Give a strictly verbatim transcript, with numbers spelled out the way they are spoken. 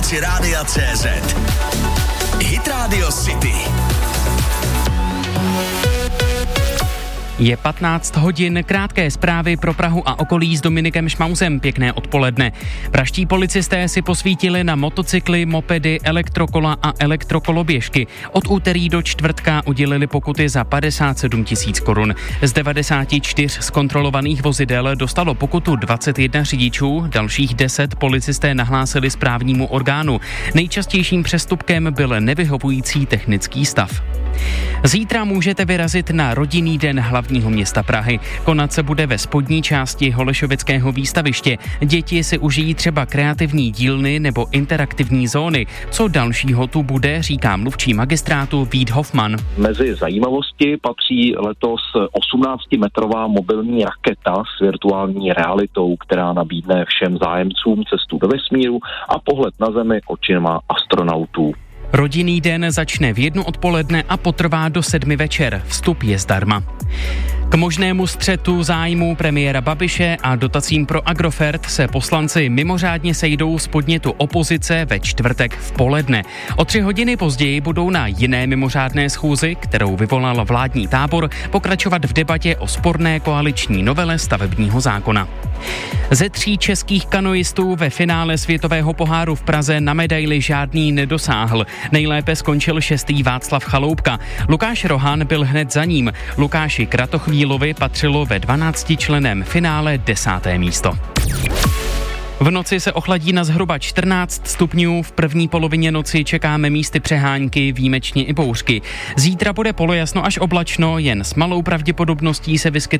aplikaci Rádia C Z. Hit Radio City. Je patnáct hodin, krátké zprávy pro Prahu a okolí s Dominikem Šmausem. Pěkné odpoledne. Praští policisté si posvítili na motocykly, mopedy, elektrokola a elektrokoloběžky. Od úterý do čtvrtka udělili pokuty za padesát sedm tisíc korun. Z devadesát čtyři zkontrolovaných vozidel dostalo pokutu dvacet jedna řidičů, dalších deset policisté nahlásili správnímu orgánu. Nejčastějším přestupkem byl nevyhovující technický stav. Zítra můžete vyrazit na rodinný den hlavního města Prahy. Konat se bude ve spodní části Holešovického výstaviště. Děti si užijí třeba kreativní dílny nebo interaktivní zóny. Co dalšího tu bude, říká mluvčí magistrátu Vít Hoffman. Mezi zajímavosti patří letos osmnáctimetrová mobilní raketa s virtuální realitou, která nabídne všem zájemcům cestu do vesmíru a pohled na Zemi očima astronautů. Rodinný den začne v jednu odpoledne a potrvá do sedmi večer. Vstup je zdarma. K možnému střetu zájmů premiéra Babiše a dotacím pro Agrofert se poslanci mimořádně sejdou z podnětu opozice ve čtvrtek v poledne. O tři hodiny později budou na jiné mimořádné schůzi, kterou vyvolal vládní tábor, pokračovat v debatě o sporné koaliční novele stavebního zákona. Ze tří českých kanoistů ve finále světového poháru v Praze na medaili žádný nedosáhl. Nejlépe skončil šestý Václav Chaloupka. Lukáš Rohan byl hned za ním. Lukáši Kratochvílovi patřilo ve dvanáctičlenném finále desáté místo. V noci se ochladí na zhruba čtrnáct stupňů, v první polovině noci čekáme místy přehánky, výjimečně i bouřky. Zítra bude polojasno až oblačno, jen s malou pravděpodobností se vyskytne